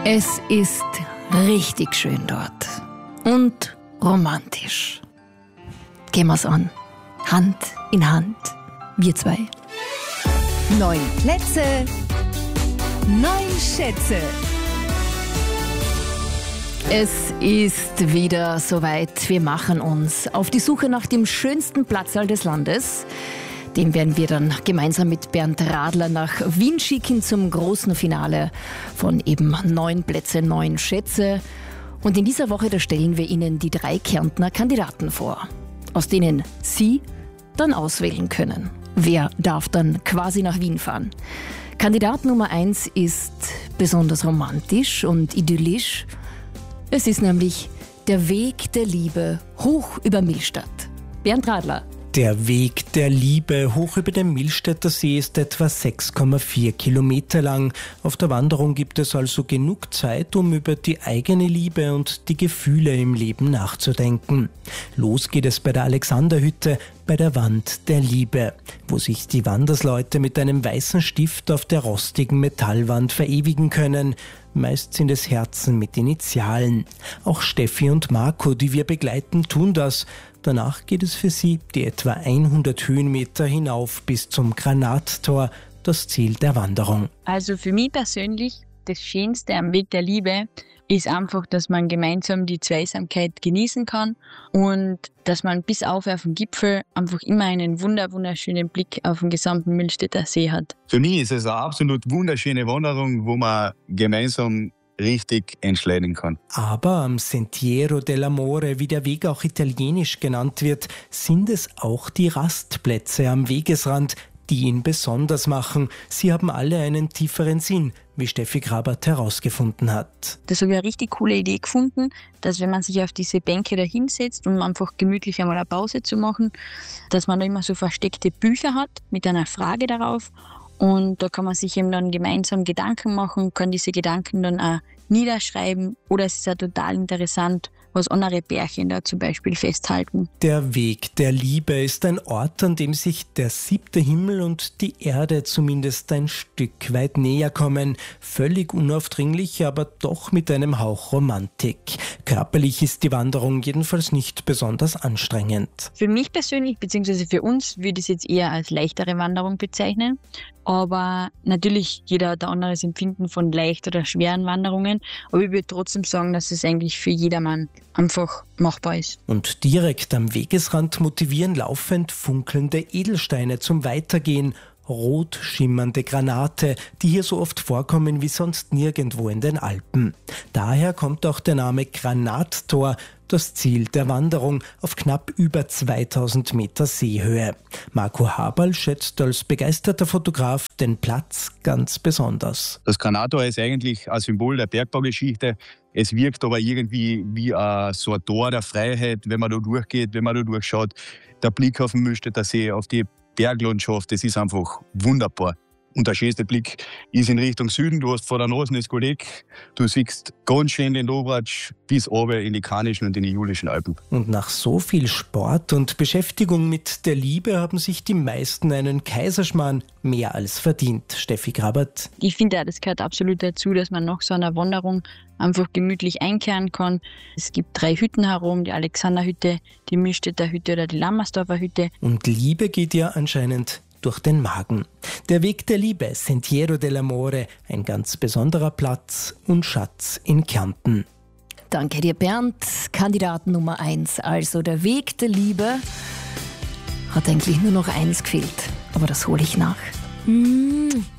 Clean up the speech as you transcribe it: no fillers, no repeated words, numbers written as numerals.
Es ist richtig schön dort und romantisch. Gehen wir's an. Hand in Hand. Wir zwei. 9 Plätze, 9 Schätze. Es ist wieder soweit. Wir machen uns auf die Suche nach dem schönsten Platzal des Landes. Den werden wir dann gemeinsam mit Bernd Radler nach Wien schicken zum großen Finale von eben 9 Plätze, 9 Schätze. Und in dieser Woche, da stellen wir Ihnen die 3 Kärntner Kandidaten vor, aus denen Sie dann auswählen können. Wer darf dann quasi nach Wien fahren? Kandidat Nummer 1 ist besonders romantisch und idyllisch. Es ist nämlich der Weg der Liebe hoch über Millstatt. Bernd Radler. Der Weg der Liebe hoch über den Millstätter See ist etwa 6,4 Kilometer lang. Auf der Wanderung gibt es also genug Zeit, um über die eigene Liebe und die Gefühle im Leben nachzudenken. Los geht es bei der Alexanderhütte, bei der Wand der Liebe, wo sich die Wandersleute mit einem weißen Stift auf der rostigen Metallwand verewigen können. Meist sind es Herzen mit Initialen. Auch Steffi und Marco, die wir begleiten, tun das. Danach geht es für sie die etwa 100 Höhenmeter hinauf bis zum Granattor, das Ziel der Wanderung. Also für mich persönlich, das Schönste am Weg der Liebe ist einfach, dass man gemeinsam die Zweisamkeit genießen kann und dass man bis auf den Gipfel einfach immer einen wunderschönen Blick auf den gesamten Millstätter See hat. Für mich ist es eine absolut wunderschöne Wanderung, wo man gemeinsam richtig entschleunigen kann. Aber am Sentiero dell'Amore, wie der Weg auch italienisch genannt wird, sind es auch die Rastplätze am Wegesrand, die ihn besonders machen. Sie haben alle einen tieferen Sinn, wie Steffi Grabert herausgefunden hat. Das habe ich eine richtig coole Idee gefunden, dass wenn man sich auf diese Bänke da hinsetzt, um einfach gemütlich einmal eine Pause zu machen, dass man da immer so versteckte Bücher hat mit einer Frage darauf. Und da kann man sich eben dann gemeinsam Gedanken machen, kann diese Gedanken dann auch niederschreiben. Oder es ist auch total interessant, was andere Pärchen da zum Beispiel festhalten. Der Weg der Liebe ist ein Ort, an dem sich der 7. Himmel und die Erde zumindest ein Stück weit näher kommen. Völlig unaufdringlich, aber doch mit einem Hauch Romantik. Körperlich ist die Wanderung jedenfalls nicht besonders anstrengend. Für mich persönlich, beziehungsweise für uns, würde ich es jetzt eher als leichtere Wanderung bezeichnen. Aber natürlich, jeder hat ein anderes Empfinden von leicht oder schweren Wanderungen. Aber ich würde trotzdem sagen, dass es eigentlich für jedermann einfach machbar ist. Und direkt am Wegesrand motivieren laufend funkelnde Edelsteine zum Weitergehen. Rot schimmernde Granate, die hier so oft vorkommen wie sonst nirgendwo in den Alpen. Daher kommt auch der Name Granattor, das Ziel der Wanderung auf knapp über 2000 Meter Seehöhe. Marco Haberl schätzt als begeisterter Fotograf den Platz ganz besonders. Das Granattor ist eigentlich ein Symbol der Bergbaugeschichte. Es wirkt aber irgendwie wie so ein Tor der Freiheit, wenn man da durchgeht, wenn man da durchschaut. Der Blick auf den Millstätter See, auf die Berglandschaft, das ist einfach wunderbar. Und der schönste Blick ist in Richtung Süden. Du hast vor der Nase das Kolleg. Du siehst ganz schön den Dobratsch bis runter in die Karnischen und in die Julischen Alpen. Und nach so viel Sport und Beschäftigung mit der Liebe haben sich die meisten einen Kaiserschmarrn mehr als verdient. Steffi Grabert. Ich finde auch, das gehört absolut dazu, dass man nach so einer Wanderung einfach gemütlich einkehren kann. Es gibt 3 Hütten herum, die Alexanderhütte, die Millstätter Hütte oder die Lammersdorfer Hütte. Und Liebe geht ja anscheinend durch den Magen. Der Weg der Liebe, Sentiero dell'Amore, ein ganz besonderer Platz und Schatz in Kärnten. Danke dir, Bernd. Kandidat Nummer 1, also der Weg der Liebe. Hat eigentlich nur noch eins gefehlt, aber das hole ich nach.